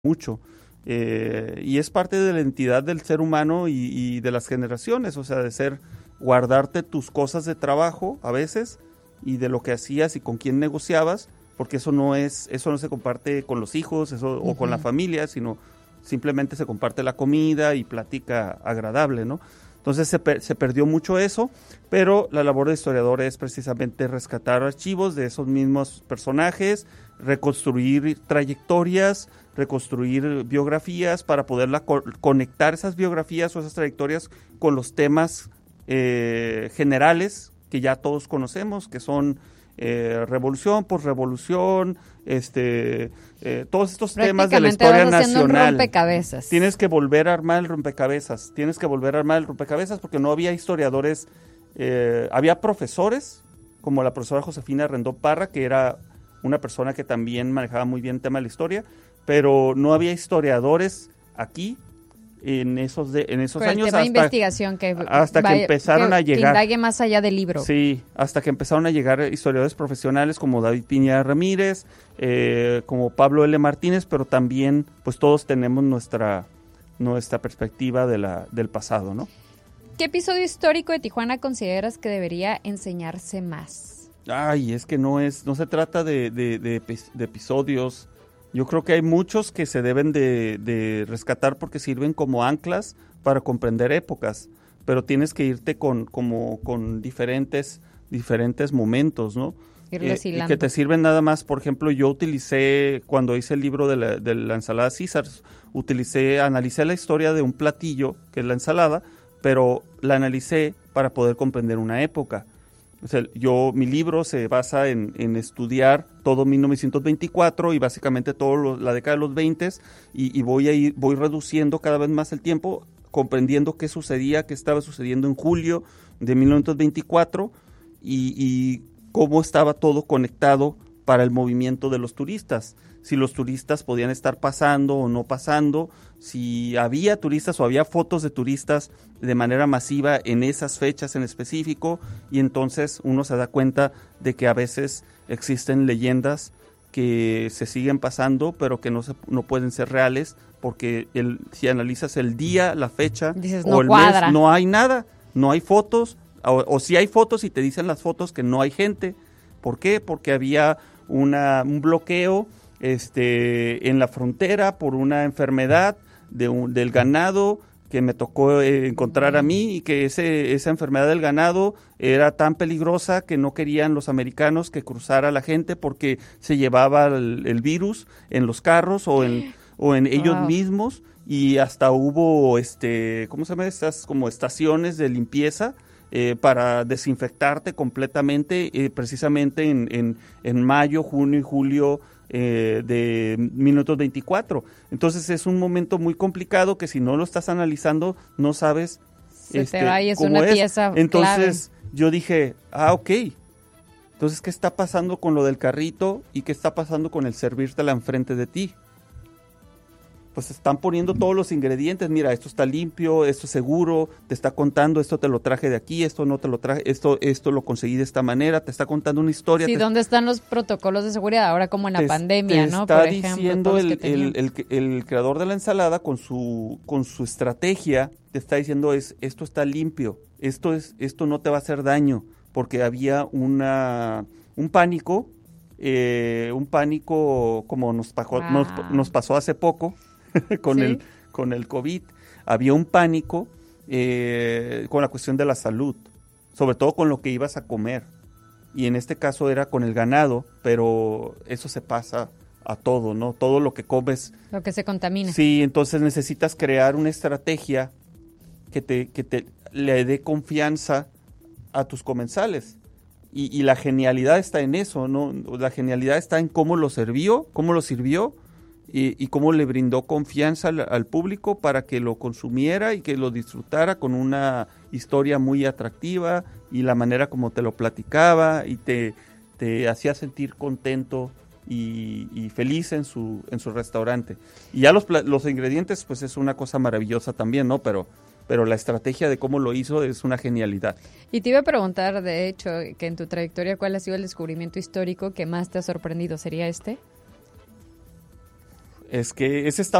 mucho. Y es parte de la identidad del ser humano y de las generaciones, o sea, de guardarte tus cosas de trabajo a veces y de lo que hacías y con quién negociabas, porque eso no se comparte con los hijos o con la familia, sino simplemente se comparte la comida y plática agradable, ¿no? Entonces se perdió mucho eso, pero la labor de historiador es precisamente rescatar archivos de esos mismos personajes, reconstruir trayectorias, reconstruir biografías para poderla conectar esas biografías o esas trayectorias con los temas generales que ya todos conocemos, que son revolución, posrevolución, todos estos temas de la historia nacional. Rompecabezas. Tienes que volver a armar el rompecabezas, porque no había historiadores, había profesores, como la profesora Josefina Rendón Parra, que era una persona que también manejaba muy bien el tema de la historia, pero no había historiadores aquí en esos años, hasta investigación que empezaron a llegar, que indague más allá del libro. Sí, hasta que empezaron a llegar historiadores profesionales como David Piña Ramírez, como Pablo L. Martínez, pero también pues todos tenemos nuestra perspectiva del pasado, ¿no? ¿Qué episodio histórico de Tijuana consideras que debería enseñarse más? Ay, es que no se trata de episodios. Yo creo que hay muchos que se deben de rescatar porque sirven como anclas para comprender épocas, pero tienes que irte con diferentes momentos, ¿no? Y que te sirven nada más. Por ejemplo, yo utilicé, cuando hice el libro de la ensalada César, analicé la historia de un platillo, que es la ensalada, pero la analicé para poder comprender una época. O sea, mi libro se basa en estudiar todo 1924 y básicamente toda la década de los 20 y voy reduciendo cada vez más el tiempo, comprendiendo qué estaba sucediendo en julio de 1924 y cómo estaba todo conectado para el movimiento de los turistas. Si los turistas podían estar pasando o no pasando, si había turistas o había fotos de turistas de manera masiva en esas fechas en específico, y entonces uno se da cuenta de que a veces existen leyendas que se siguen pasando, pero que no pueden ser reales, porque si analizas el día, la fecha o el mes, no hay nada, no hay fotos, o si hay fotos y te dicen las fotos que no hay gente. ¿Por qué? Porque había un bloqueo en la frontera por una enfermedad del ganado que me tocó encontrar a mí, y que esa enfermedad del ganado era tan peligrosa que no querían los americanos que cruzara la gente porque se llevaba el virus en los carros o en ellos mismos, y hasta hubo ¿cómo se llama? Estas como estaciones de limpieza para desinfectarte completamente, precisamente en mayo, junio y julio de 1924. Entonces es un momento muy complicado que si no lo estás analizando no sabes cómo es. Pieza entonces clave. Yo dije, ok, entonces ¿qué está pasando con lo del carrito y qué está pasando con el servírtela enfrente de ti? Pues están poniendo todos los ingredientes. Mira, esto está limpio, esto es seguro, te está contando, esto te lo traje de aquí, esto no te lo traje, esto lo conseguí de esta manera, te está contando una historia. Sí, ¿dónde están los protocolos de seguridad ahora como en la pandemia, no? Está diciendo el creador de la ensalada con su estrategia, te está diciendo esto está limpio, esto no te va a hacer daño, porque había un pánico como nos pasó hace poco con el COVID. Había un pánico con la cuestión de la salud, sobre todo con lo que ibas a comer, y en este caso era con el ganado, pero eso se pasa a todo, ¿no? Todo lo que comes, lo que se contamina. Sí, entonces necesitas crear una estrategia que te le dé confianza a tus comensales. Y la genialidad está en eso, ¿no? La genialidad está en cómo lo sirvió y cómo le brindó confianza al público para que lo consumiera y que lo disfrutara con una historia muy atractiva, y la manera como te lo platicaba y te hacía sentir contento y feliz en su restaurante. Y ya los ingredientes, pues es una cosa maravillosa también, ¿no? Pero la estrategia de cómo lo hizo es una genialidad. Y te iba a preguntar, de hecho, que en tu trayectoria, ¿cuál ha sido el descubrimiento histórico que más te ha sorprendido? ¿Sería este? Es que ese está